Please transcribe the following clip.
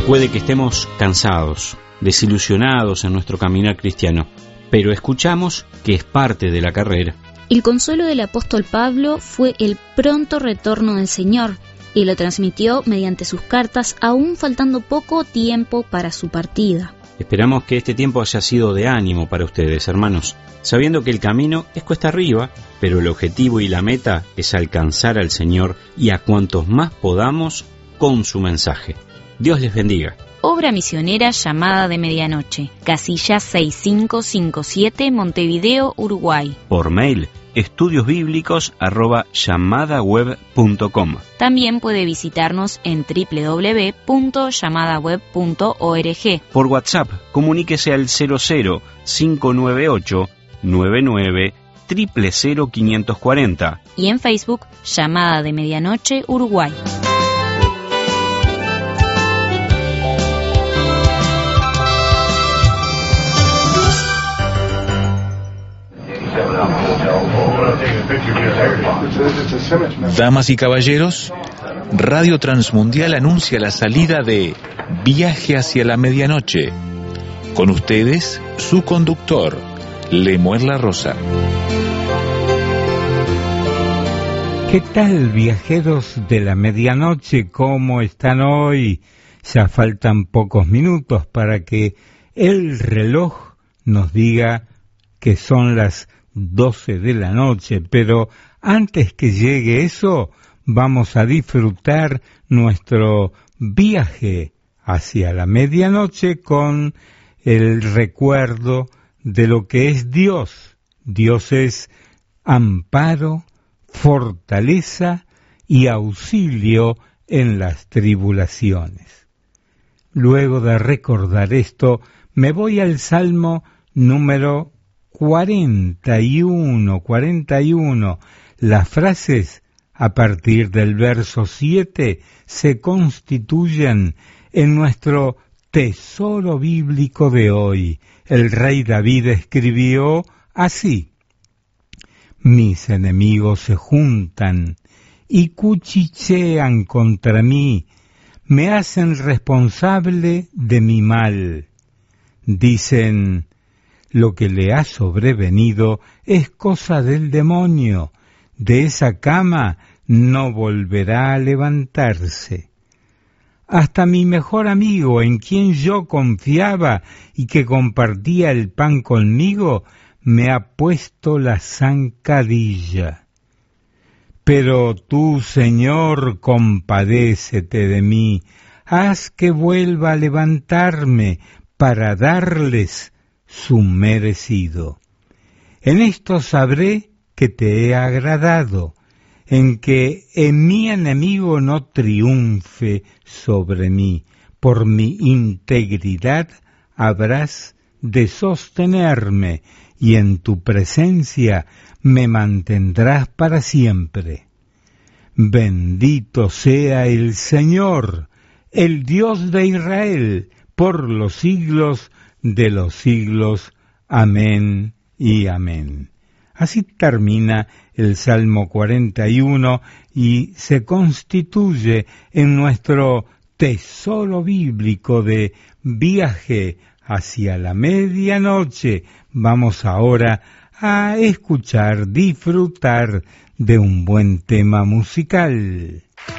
Puede que estemos cansados, desilusionados en nuestro caminar cristiano, pero escuchamos que es parte de la carrera. El consuelo del apóstol Pablo fue el pronto retorno del Señor, y lo transmitió mediante sus cartas, aún faltando poco tiempo para su partida. Esperamos que este tiempo haya sido de ánimo para ustedes, hermanos, sabiendo que el camino es cuesta arriba, pero el objetivo y la meta es alcanzar al Señor y a cuantos más podamos con su mensaje. Dios les bendiga. Obra misionera Llamada de Medianoche, casilla 6557, Montevideo, Uruguay. Por mail, estudiosbiblicos@llamadaweb.com. También puede visitarnos en www.llamadaweb.org. Por WhatsApp, comuníquese al 00 598 99 000 540. Y en Facebook, Llamada de Medianoche, Uruguay. Damas y caballeros, Radio Transmundial anuncia la salida de Viaje hacia la Medianoche. Con ustedes, su conductor, Lemuel La Rosa. ¿Qué tal, viajeros de la medianoche? ¿Cómo están hoy? Ya faltan pocos minutos para que el reloj nos diga que son las 12 de la noche, pero antes que llegue eso, vamos a disfrutar nuestro viaje hacia la medianoche con el recuerdo de lo que es Dios. Dios es amparo, fortaleza y auxilio en las tribulaciones. Luego de recordar esto, me voy al Salmo número 41. Las frases a partir del verso 7 se constituyen en nuestro tesoro bíblico de hoy. El rey David escribió así: mis enemigos se juntan y cuchichean contra mí, me hacen responsable de mi mal. Dicen: lo que le ha sobrevenido es cosa del demonio, de esa cama no volverá a levantarse. Hasta mi mejor amigo, en quien yo confiaba y que compartía el pan conmigo, me ha puesto la zancadilla. Pero tú, Señor, compadécete de mí, haz que vuelva a levantarme para darles su merecido. En esto sabré que te he agradado, en que en mi enemigo no triunfe sobre mí. Por mi integridad habrás de sostenerme, y en tu presencia me mantendrás para siempre. Bendito sea el Señor, el Dios de Israel, por los siglos de los siglos. Amén y amén. Así termina el Salmo 41 y se constituye en nuestro tesoro bíblico de viaje hacia la medianoche. Vamos ahora a escuchar, disfrutar de un buen tema musical.